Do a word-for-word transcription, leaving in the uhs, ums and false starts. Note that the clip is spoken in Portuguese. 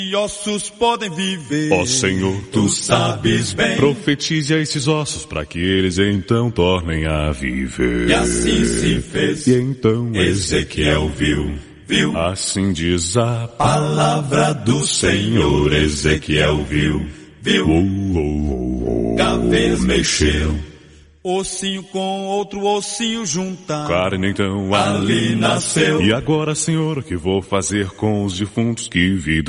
E ossos podem viver. Ó Senhor, tu sabes bem. Profetize a esses ossos para que eles então tornem a viver. E assim se fez. E então Ezequiel viu, viu. Assim diz a palavra do Senhor. Ezequiel viu, viu. Oh, oh, oh, Gavês mexeu. Ossinho com outro ossinho juntar. Carne então ali nasceu. E agora, Senhor, que vou fazer com os defuntos? Que vida